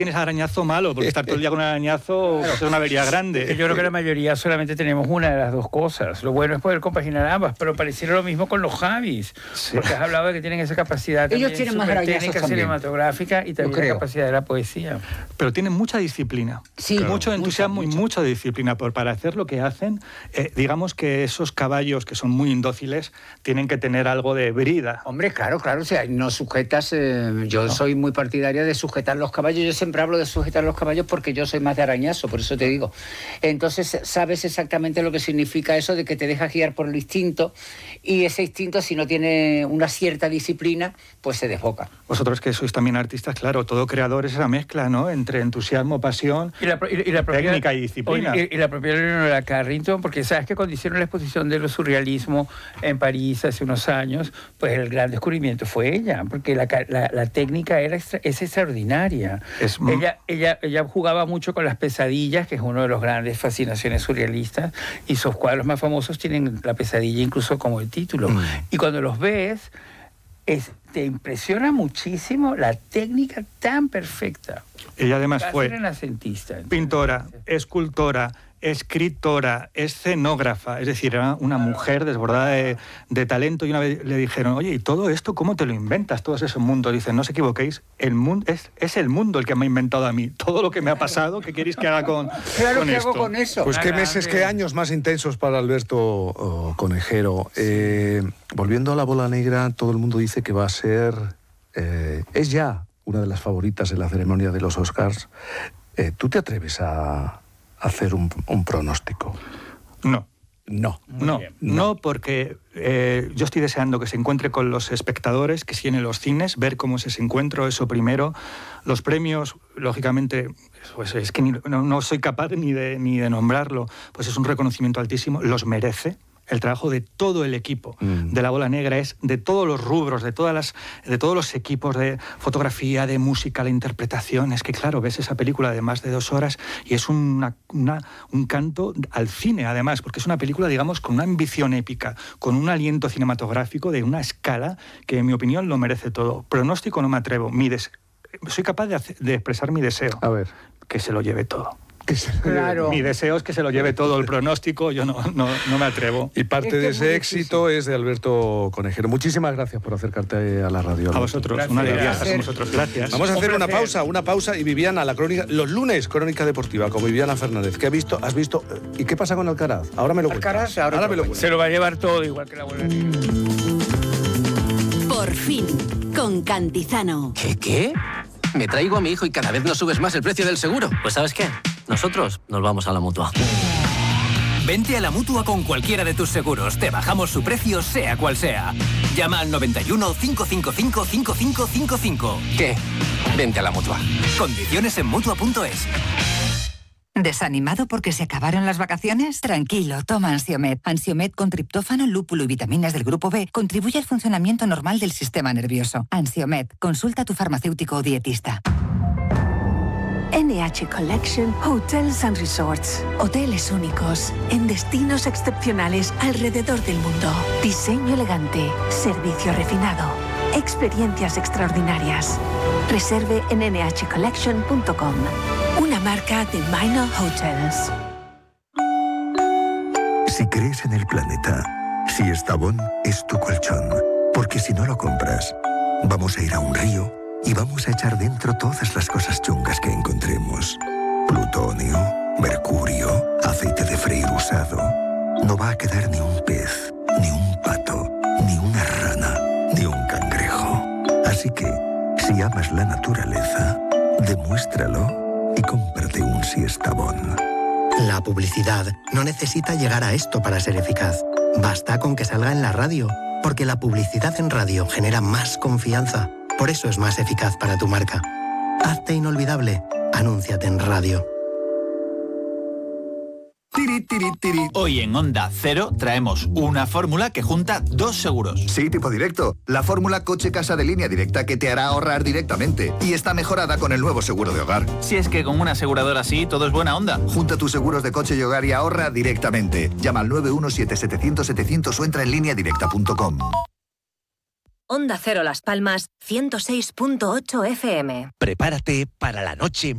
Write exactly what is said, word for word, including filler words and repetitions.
tienes arañazo malo, porque estar todo el día con un arañazo claro. es una avería grande. Yo creo que la mayoría solamente tenemos una de las dos cosas. Lo bueno es poder compaginar ambas, pero pareciera lo mismo con los Javis, sí. porque has hablado de que tienen esa capacidad Ellos tienen más técnica cinematográfica y también la capacidad de la poesía. Pero tienen mucha disciplina, sí, claro. mucho entusiasmo mucha, y mucha disciplina por, para hacer lo que hacen. Eh, digamos que esos caballos que son muy indóciles tienen que tener algo de brida. Hombre, claro, claro, o sea, no sujetas, eh, yo no. soy muy partidaria de sujetar los caballos, yo siempre hablo de sujetar los caballos porque yo soy más de arañazo, por eso te digo. Entonces sabes exactamente lo que significa eso de que te dejas guiar por el instinto y ese instinto, si no tiene una cierta disciplina, pues se desboca. Vosotros que sois también artistas, claro, todo creador es esa mezcla, ¿no? Entre entusiasmo, pasión, y la, y, y la propia, técnica y disciplina. Y, y la propia Leonora Carrington, porque sabes que cuando hicieron la exposición de lo surrealismo en París hace unos años, pues el gran descubrimiento fue ella, porque la, la, la técnica era extra, es extraordinaria. Es ella, ella, ella jugaba mucho con las pesadillas, que es uno de los grandes fascinaciones surrealistas, y sus cuadros más famosos tienen la pesadilla incluso como el título. Mm. Y cuando los ves, es, te impresiona muchísimo la técnica tan perfecta. Ella además Casi fue renacentista, pintora, escultora, escritora, escenógrafa, es decir, era una mujer desbordada de, de talento, y una vez le dijeron, oye, ¿y todo esto cómo te lo inventas, todos esos mundos? Dicen, no os equivoquéis, el mundo es, es el mundo el que me ha inventado a mí, todo lo que me ha pasado, ¿qué queréis que haga con, claro, con ¿qué esto? hago con eso? Pues qué meses, qué años más intensos para Alberto oh, Conejero. Eh, volviendo a La Bola Negra, todo el mundo dice que va a ser, eh, es ya una de las favoritas en la ceremonia de los Oscars. Eh, ¿Tú te atreves a hacer un, un pronóstico? No. No. No, no, no, porque eh, yo estoy deseando que se encuentre con los espectadores, que siguen en los cines, ver cómo es ese encuentro, eso primero. Los premios, lógicamente, pues es que ni, no, no soy capaz ni de, ni de nombrarlo, pues es un reconocimiento altísimo, los merece. El trabajo de todo el equipo mm. de La Bola Negra es de todos los rubros, de todas las, de todos los equipos de fotografía, de música, de interpretación. Es que, claro, ves esa película de más de dos horas y es una, una, un canto al cine, además, porque es una película, digamos, con una ambición épica, con un aliento cinematográfico de una escala que, en mi opinión, lo merece todo. Pronóstico no me atrevo. Mi des- soy capaz de, hacer, de expresar mi deseo. A ver. Que se lo lleve todo. Claro. Mi deseo es que se lo lleve todo el pronóstico, yo no, no, no me atrevo. Y parte de ese éxito es de Alberto Conejero. Muchísimas gracias por acercarte a la radio. A vosotros, gracias. Una alegría estar con vosotros. Gracias. Vamos a hacer una pausa, una pausa y Viviana, la crónica, los lunes, Crónica Deportiva, con Viviana Fernández. ¿Qué has visto? ¿Has visto? ¿Y qué pasa con Alcaraz? Ahora me lo cuentas. Alcaraz, ahora, ahora me lo cuentas. Se lo va a llevar todo igual que la Bola Negra. Por fin, con Cantizano. ¿Qué, qué? Me traigo a mi hijo y cada vez nos subes más el precio del seguro. Pues ¿sabes qué? Nosotros nos vamos a la Mutua. Vente a la Mutua con cualquiera de tus seguros. Te bajamos su precio, sea cual sea. Llama al noventa y uno, cinco cinco cinco, cinco cinco cinco cinco. ¿Qué? Vente a la Mutua. Condiciones en Mutua punto es. ¿Desanimado porque se acabaron las vacaciones? Tranquilo, toma Ansiomed. Ansiomed con triptófano, lúpulo y vitaminas del grupo B contribuye al funcionamiento normal del sistema nervioso. Ansiomed, consulta a tu farmacéutico o dietista. N H Collection Hotels and Resorts. Hoteles únicos, en destinos excepcionales alrededor del mundo. Diseño elegante, servicio refinado, experiencias extraordinarias. Reserve en ene hache collection punto com. Una marca de Minor Hotels. Si crees en el planeta, si Estavón es tu colchón. Porque si no lo compras, vamos a ir a un río y vamos a echar dentro todas las cosas chungas que encontremos. Plutonio, mercurio, aceite de freír usado. No va a quedar ni un pez, ni un pato, ni una rana, ni un cangrejo. Así que, si amas la naturaleza, demuéstralo y cómprate un Siestabón. La publicidad no necesita llegar a esto para ser eficaz. Basta con que salga en la radio, porque la publicidad en radio genera más confianza. Por eso es más eficaz para tu marca. Hazte inolvidable. Anúnciate en radio. Tiri, tiri, tiri. Hoy en Onda Cero traemos una fórmula que junta dos seguros. Sí, tipo directo. La fórmula coche-casa de Línea Directa que te hará ahorrar directamente. Y está mejorada con el nuevo seguro de hogar. Si es que con una aseguradora así todo es buena onda. Junta tus seguros de coche y hogar y ahorra directamente. Llama al nueve uno siete, setecientos, setecientos o entra en línea directa punto com. Onda Cero Las Palmas, ciento seis punto ocho F M. Prepárate para la noche